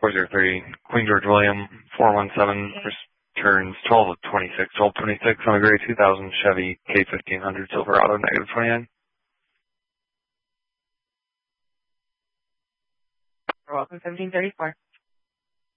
403, Queen George William, 417, returns 12 of 26, 1226 on a gray 2000 Chevy K1500 Silverado, negative 29. You're welcome, 1734.